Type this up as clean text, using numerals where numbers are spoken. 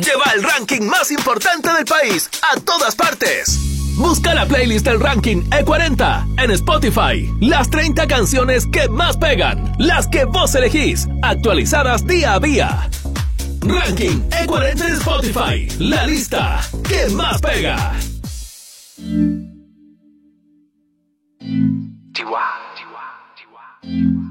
Lleva el ranking más importante del país a todas partes. Busca la playlist del ranking E40 en Spotify. Las 30 canciones que más pegan, las que vos elegís, actualizadas día a día. Ranking E40 en Spotify, la lista que más pega. Chihuahua.